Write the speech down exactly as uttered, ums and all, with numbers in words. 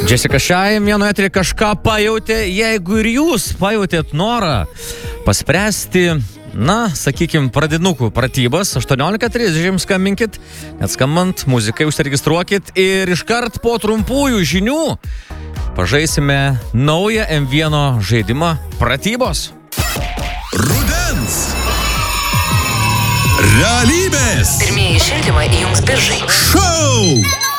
Jessica Shine vieno eterį kažką pajautė, jeigu ir jūs pajautėt norą paspręsti, na, sakykime, pradinukų pratybas, aštuoniolika trisdešimt skambinkit, net skambant muzikai užsiregistruokit ir iškart po trumpųjų žinių pažaisime naują M vienas žaidimą pratybos. Rudens realybės Pirmieji šildymai įjungs biržai. šou